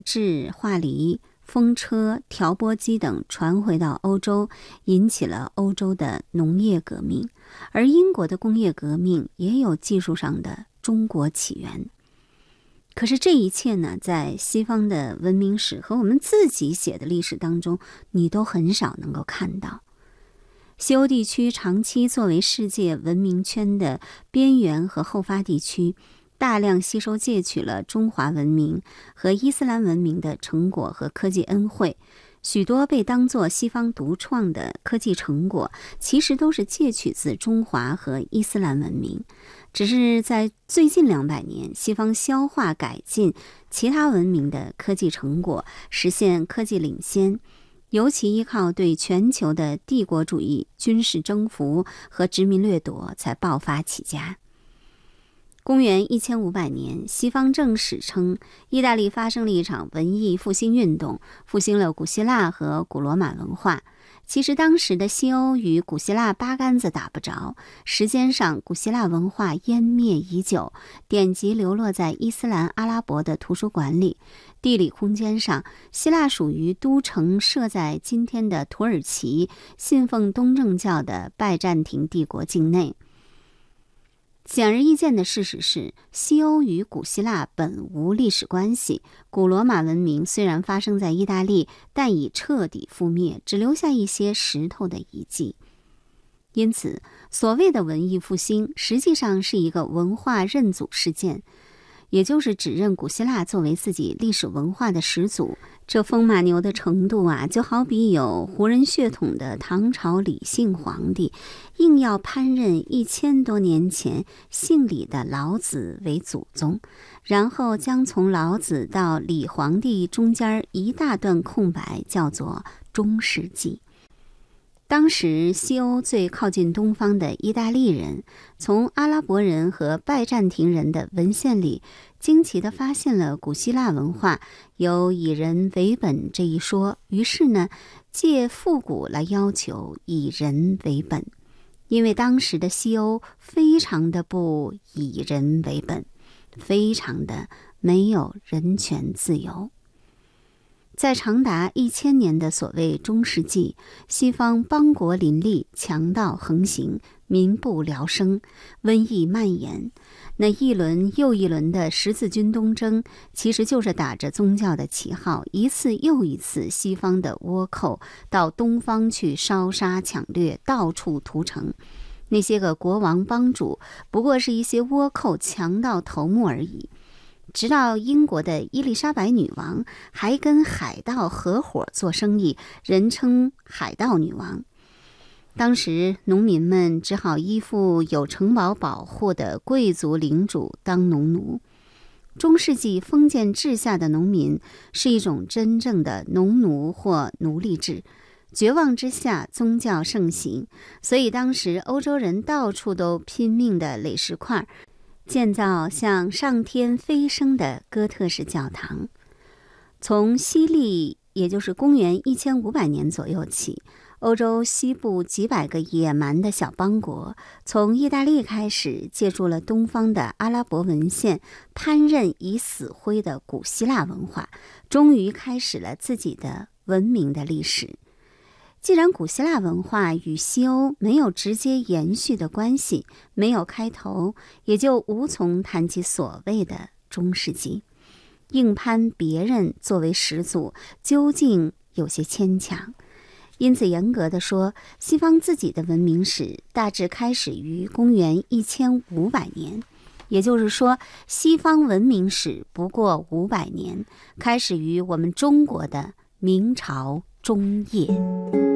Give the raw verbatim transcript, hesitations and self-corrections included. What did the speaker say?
制、画梨、风车、调拨机等传回到欧洲，引起了欧洲的农业革命，而英国的工业革命也有技术上的中国起源。可是这一切呢，在西方的文明史和我们自己写的历史当中，你都很少能够看到。西欧地区长期作为世界文明圈的边缘和后发地区，大量吸收借取了中华文明和伊斯兰文明的成果和科技恩惠，许多被当作西方独创的科技成果，其实都是借取自中华和伊斯兰文明。只是在最近两百年，西方消化改进其他文明的科技成果，实现科技领先，尤其依靠对全球的帝国主义军事征服和殖民掠夺才爆发起家。公元一千五百年，西方正史称，意大利发生了一场文艺复兴运动，复兴了古希腊和古罗马文化。其实当时的西欧与古希腊八竿子打不着，时间上古希腊文化湮灭已久，典籍流落在伊斯兰阿拉伯的图书馆里；地理空间上，希腊属于都城设在今天的土耳其，信奉东正教的拜占庭帝国境内。显而易见的事实是，西欧与古希腊本无历史关系，古罗马文明虽然发生在意大利，但已彻底覆灭，只留下一些石头的遗迹。因此，所谓的文艺复兴实际上是一个文化认祖事件，也就是指认古希腊作为自己历史文化的始祖。这风马牛的程度啊，就好比有胡人血统的唐朝李姓皇帝，硬要攀认一千多年前姓李的老子为祖宗，然后将从老子到李皇帝中间一大段空白叫做中世纪。当时西欧最靠近东方的意大利人，从阿拉伯人和拜占庭人的文献里惊奇地发现了古希腊文化有以人为本这一说，于是呢，借复古来要求以人为本。因为当时的西欧非常的不以人为本，非常的没有人权自由。在长达一千年的所谓中世纪，西方邦国林立，强盗横行，民不聊生，瘟疫蔓延。那一轮又一轮的十字军东征，其实就是打着宗教的旗号，一次又一次西方的倭寇到东方去烧杀抢掠，到处屠城。那些个国王帮主不过是一些倭寇强盗头目而已。直到英国的伊丽莎白女王还跟海盗合伙做生意，人称海盗女王。当时农民们只好依附有城堡保护的贵族领主当农奴。中世纪封建制下的农民是一种真正的农奴或奴隶制，绝望之下宗教盛行，所以当时欧洲人到处都拼命的垒石块，建造像上天飞升的哥特式教堂。从西历，也就是公元一千五百年左右起，欧洲西部几百个野蛮的小邦国，从意大利开始，借助了东方的阿拉伯文献，攀认已死灰的古希腊文化，终于开始了自己的文明的历史。既然古希腊文化与西欧没有直接延续的关系，没有开头，也就无从谈起所谓的中世纪。硬攀别人作为始祖，究竟有些牵强。因此严格的说，西方自己的文明史大致开始于公元一千五百年，也就是说，西方文明史不过五百年，开始于我们中国的明朝中叶。